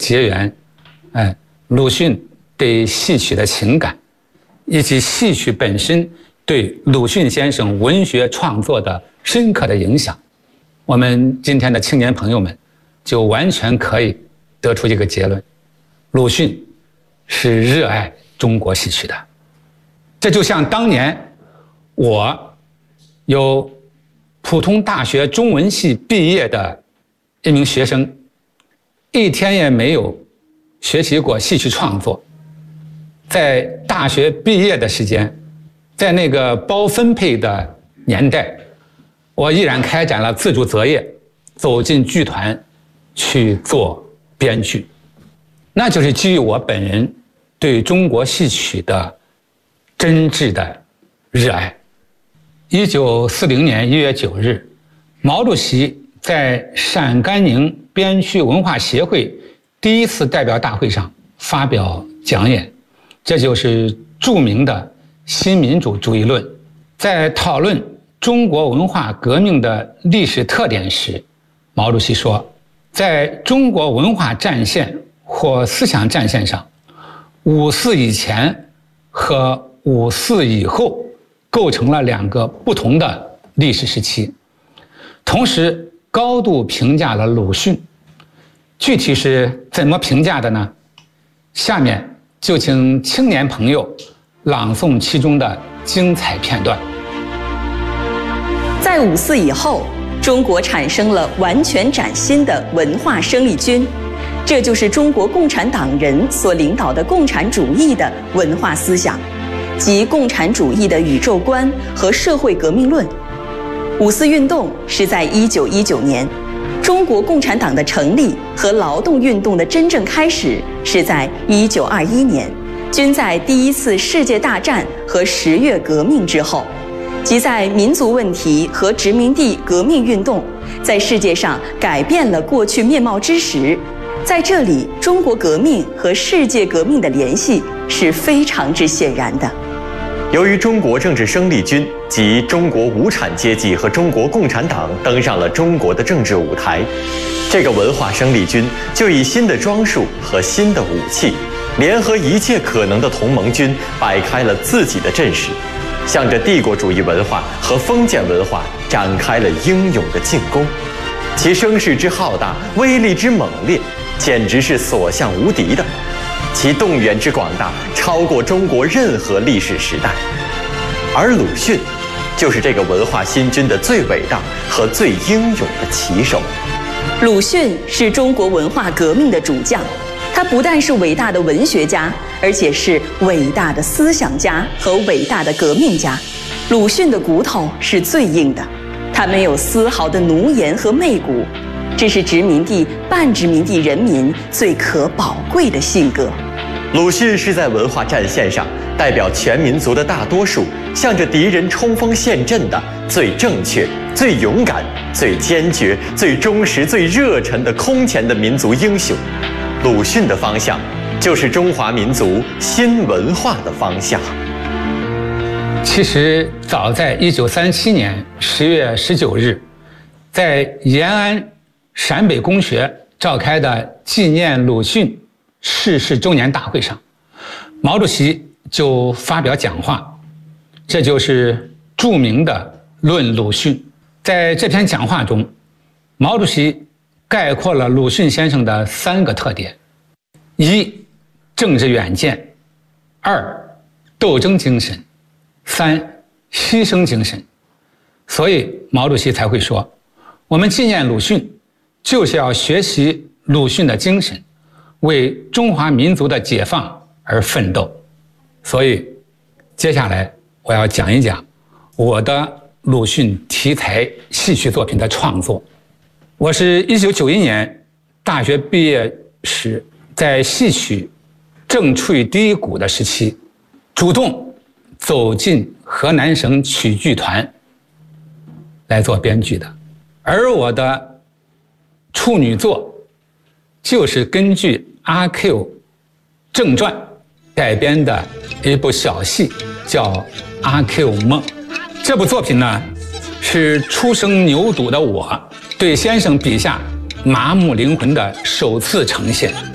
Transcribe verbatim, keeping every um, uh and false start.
结缘，哎，鲁迅对戏曲的情感，以及戏曲本身对鲁迅先生文学创作的深刻的影响，我们今天的青年朋友们就完全可以得出一个结论：鲁迅是热爱中国戏曲的。这就像当年我有普通大学中文系毕业的一名学生，一天也没有学习过戏曲创作，在大学毕业的时间，在那个包分配的年代，我依然开展了自主择业，走进剧团去做编剧，那就是基于我本人对中国戏曲的真挚的热爱。一九四零年一月九日，毛主席在陕甘宁边区文化协会第一次代表大会上发表讲演，这就是著名的新民主主义论。在讨论中国文化革命的历史特点时，毛主席说，在中国文化战线或思想战线上，五四以前和五四以后构成了两个不同的历史时期，同时高度评价了鲁迅。具体是怎么评价的呢？下面就请青年朋友朗诵其中的精彩片段。 在五四以后，中国产生了完全崭新的文化生力军，这就是中国共产党人所领导的共产主义的文化思想，即共产主义的宇宙观和社会革命论。五四运动是在一九一九年，中国共产党的成立和劳动运动的真正开始是在一九二一年，均在第一次世界大战和十月革命之后，即在民族问题和殖民地革命运动在世界上改变了过去面貌之时，在这里中国革命和世界革命的联系是非常之显然的。 由于中国政治生力军及中国无产阶级和中国共产党登上了中国的政治舞台，这个文化生力军就以新的装束和新的武器，联合一切可能的同盟军，摆开了自己的阵势，向着帝国主义文化和封建文化展开了英勇的进攻。其声势之浩大，威力之猛烈，简直是所向无敌的。其动员之广大，超过中国任何历史时代。而鲁迅就是这个文化新军的最伟大和最英勇的旗手。 鲁迅是中国文化革命的主将，他不但是伟大的文学家，而且是伟大的思想家和伟大的革命家。鲁迅的骨头是最硬的，他没有丝毫的奴颜和媚骨，这是殖民地半殖民地人民最可宝贵的性格。 鲁迅是在文化战线上代表全民族的大多数，向着敌人冲锋陷阵的最正确、最勇敢、最坚决、最忠实、最热忱的空前的民族英雄。鲁迅的方向就是中华民族新文化的方向。 其实早在一九三七年十月十九日，在延安陕北公学召开的纪念鲁迅逝世周年大会上，毛主席就发表讲话，这就是著名的《论鲁迅》。在这篇讲话中，毛主席概括了鲁迅先生的三个特点：一、政治远见；二、斗争精神；三、牺牲精神。所以毛主席才会说，我们纪念鲁迅就是要学习鲁迅的精神，为中华民族的解放而奋斗。所以接下来我要讲一讲我的鲁迅题材戏曲作品的创作。我是一九九一年大学毕业时，在戏曲正处于低谷的时期，主动走进河南省曲剧团来做编剧的。而我的处女作就是根据阿 Q 正传改编的一部小戏，叫《阿 Q 梦》。这部作品呢，是初生牛犊的我对先生笔下麻木灵魂的首次呈现。